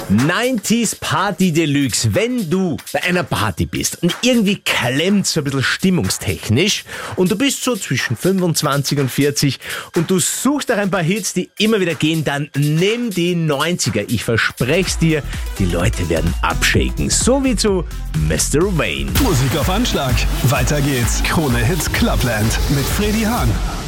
90s Party Deluxe. Wenn du bei einer Party bist und irgendwie klemmt so ein bisschen stimmungstechnisch und du bist so zwischen 25 und 40 und du suchst nach ein paar Hits, die immer wieder gehen, dann nimm die 90er. Ich verspreche dir, die Leute werden abshaken. So wie zu Mr. Wayne. Musik auf Anschlag. Weiter geht's. Krone Hits Clubland mit Freddy Hahn.